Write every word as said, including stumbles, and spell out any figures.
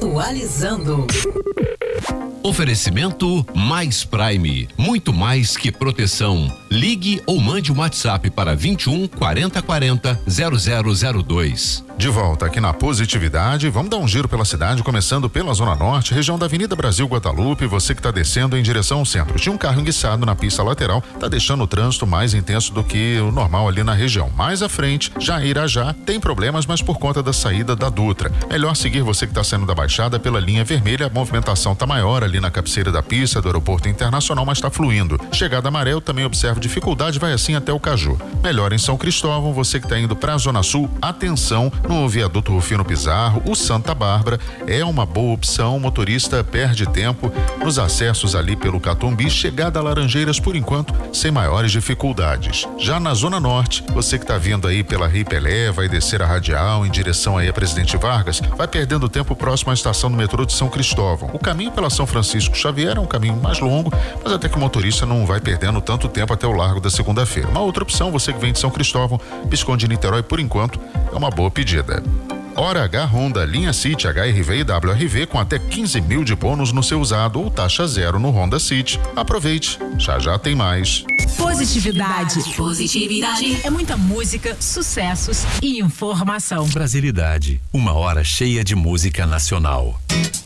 Atualizando. Oferecimento Mais Prime, muito mais que proteção. Ligue ou mande um WhatsApp para vinte e um, quarenta, quarenta, zero zero zero dois. De volta aqui na Positividade, vamos dar um giro pela cidade, começando pela Zona Norte, região da Avenida Brasil Guadalupe. Você que está descendo em direção ao centro. Tinha um carro enguiçado na pista lateral, tá deixando o trânsito mais intenso do que o normal ali na região. Mais à frente, já Irajá, tem problemas, mas por conta da saída da Dutra. Melhor seguir você que está saindo da Baixada pela linha vermelha, a movimentação tá maior ali na cabeceira da pista do aeroporto internacional, mas está fluindo. Chegada Amarelo, também observa dificuldade, vai assim até o Caju. Melhor em São Cristóvão, você que está indo para a Zona Sul, atenção, no viaduto Rufino Pizarro, o Santa Bárbara é uma boa opção, o motorista perde tempo nos acessos ali pelo Catumbi, chegada a Laranjeiras por enquanto, sem maiores dificuldades. Já na Zona Norte, você que está vindo aí pela Rei Pelé, vai descer a Radial em direção aí a Presidente Vargas, vai perdendo tempo próximo à estação do metrô de São Cristóvão. O caminho pela São Francisco Xavier é um caminho mais longo, mas até que o motorista não vai perdendo tanto tempo até o Largo da Segunda-feira. Uma outra opção, você que vem de São Cristóvão, Visconde de Niterói, por enquanto, é uma boa pedida. Hora H Honda, linha City, H R V e W R V com até quinze mil de bônus no seu usado ou taxa zero no Honda City. Aproveite, já já tem mais. Positividade. Positividade. É muita música, sucessos e informação. Brasilidade, uma hora cheia de música nacional.